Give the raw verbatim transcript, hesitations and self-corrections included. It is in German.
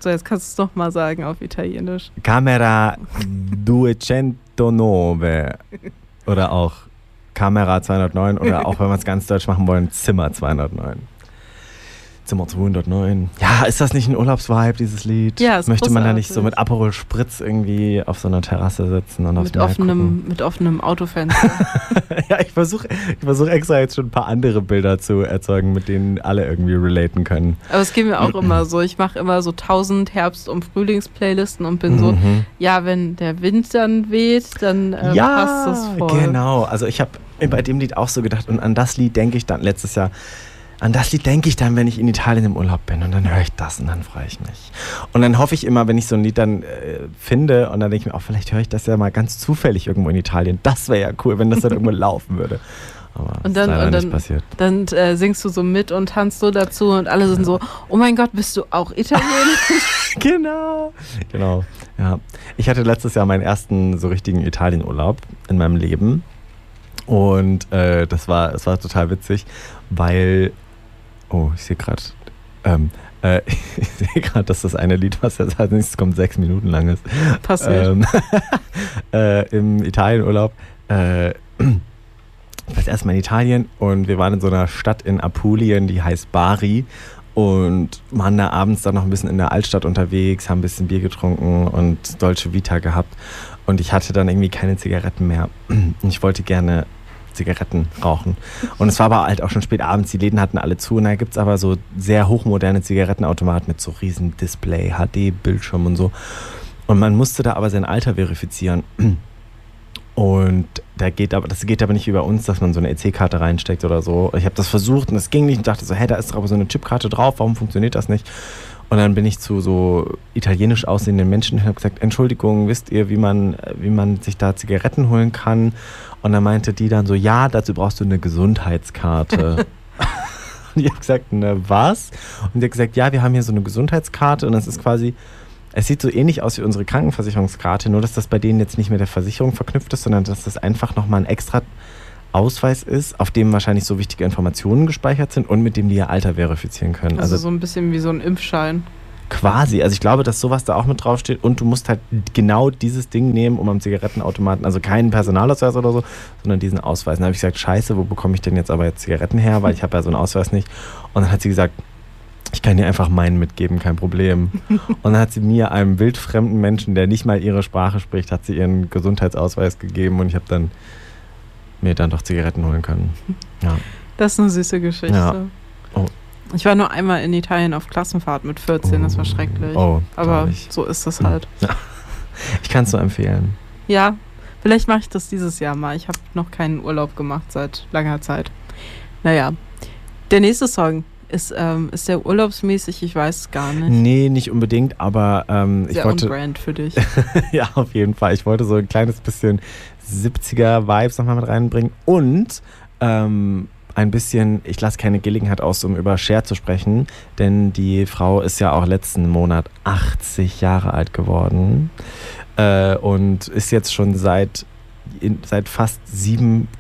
So, jetzt kannst du es doch mal sagen auf Italienisch. Camera zweihundertneun oder auch Kamera zweihundertneun oder auch, wenn wir es ganz deutsch machen wollen, Zimmer zweihundertneun. Zimmer zweihundertneun. Ja, ist das nicht ein Urlaubsvibe, dieses Lied? Ja, ist Möchte man da nicht großartig. so mit Aperol Spritz irgendwie auf so einer Terrasse sitzen und aufs Mit Meer offenem, mit offenem Autofenster. Ja, ich versuche ich versuch extra jetzt schon ein paar andere Bilder zu erzeugen, mit denen alle irgendwie relaten können. Aber es geht mir auch immer so. Ich mache immer so tausend Herbst- und Frühlings-Playlisten und bin so, Mhm. ja, wenn der Wind dann weht, dann äh, Ja, passt das voll. genau. Also ich habe bei dem Lied auch so gedacht und an das Lied denke ich dann letztes Jahr, an das Lied denke ich dann, wenn ich in Italien im Urlaub bin und dann höre ich das und dann freue ich mich. Und dann hoffe ich immer, wenn ich so ein Lied dann äh, finde und dann denke ich mir auch, vielleicht höre ich das ja mal ganz zufällig irgendwo in Italien. Das wäre ja cool, wenn das dann irgendwo laufen würde. Aber Und ist dann, leider und nicht dann, passiert. dann äh, singst du so mit und tanzt so dazu und alle sind so, oh mein Gott, bist du auch Italienisch? Genau. Genau. Ja. Ich hatte letztes Jahr meinen ersten so richtigen Italienurlaub in meinem Leben. Und äh, das war, das war total witzig, weil, oh, ich sehe gerade, ähm, äh, ich sehe gerade, dass das eine Lied, was jetzt als nächstes kommt, sechs Minuten lang ist. Passiert. Ähm, äh, Im Italienurlaub. Äh, ich war erstmal in Italien und wir waren in so einer Stadt in Apulien, die heißt Bari. Und waren da abends dann noch ein bisschen in der Altstadt unterwegs, haben ein bisschen Bier getrunken und Dolce Vita gehabt. Und ich hatte dann irgendwie keine Zigaretten mehr. Und ich wollte gerne Zigaretten rauchen. Und es war aber halt auch schon spät abends, die Läden hatten alle zu. Und da gibt es aber so sehr hochmoderne Zigarettenautomaten mit so riesen Display, H D-Bildschirm und so. Und man musste da aber sein Alter verifizieren. Und da geht aber, das geht aber nicht wie bei uns, dass man so eine E C-Karte reinsteckt oder so. Ich habe das versucht und es ging nicht und dachte so, hä, da ist doch aber so eine Chipkarte drauf, warum funktioniert das nicht? Und dann bin ich zu so italienisch aussehenden Menschen und habe gesagt, Entschuldigung, wisst ihr, wie man, wie man sich da Zigaretten holen kann? Und dann meinte die dann so, ja, dazu brauchst du eine Gesundheitskarte. Und ich habe gesagt, ne, was? Und die hat gesagt, ja, wir haben hier so eine Gesundheitskarte und das ist quasi... Es sieht so ähnlich aus wie unsere Krankenversicherungskarte, nur dass das bei denen jetzt nicht mit der Versicherung verknüpft ist, sondern dass das einfach nochmal ein extra Ausweis ist, auf dem wahrscheinlich so wichtige Informationen gespeichert sind und mit dem die ihr Alter verifizieren können. Also, Also so ein bisschen wie so ein Impfschein. quasi. Also ich glaube, dass sowas da auch mit draufsteht und du musst halt genau dieses Ding nehmen, um am Zigarettenautomaten, also keinen Personalausweis oder so, sondern diesen Ausweis. Dann habe ich gesagt, scheiße, wo bekomme ich denn jetzt aber jetzt Zigaretten her, weil ich habe ja so einen Ausweis nicht. Und dann hat sie gesagt, ich kann dir einfach meinen mitgeben, kein Problem. Und dann hat sie mir, einem wildfremden Menschen, der nicht mal ihre Sprache spricht, hat sie ihren Gesundheitsausweis gegeben und ich habe dann mir dann doch Zigaretten holen können. Ja. Das ist eine süße Geschichte. Ja. Oh. Ich war nur einmal in Italien auf Klassenfahrt mit vierzehn, das war schrecklich. Oh, aber traurig. so ist das halt. Ja. Ich kann es nur empfehlen. Ja, vielleicht mache ich das dieses Jahr mal. Ich habe noch keinen Urlaub gemacht seit langer Zeit. Naja, der nächste Song. Ist, ähm, ist der urlaubsmäßig? Ich weiß es gar nicht. Nee, nicht unbedingt, aber ähm, ich Sehr wollte... on-brand für dich. Ja, auf jeden Fall. Ich wollte so ein kleines bisschen siebziger-Vibes nochmal mit reinbringen und ähm, ein bisschen, ich lasse keine Gelegenheit aus, um über Cher zu sprechen, denn die Frau ist ja auch letzten Monat achtzig Jahre alt geworden äh, und ist jetzt schon seit, in, seit fast sieben